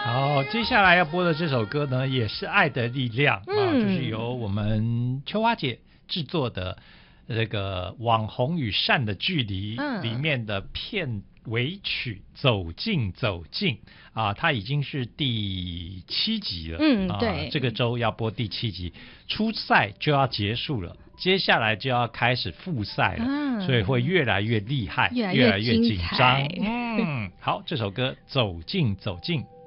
好，接下来要播的这首歌呢，也是《爱的力量》就是由我们秋花姐制作的这个《网红与善的距离》里面的片尾曲《走近走近》它已经是第7集了。对，这个周要播第7集，初赛就要结束了。接下来就要开始复赛了，所以会越来越厉害，越来越紧张。好，这首歌《走近走近》。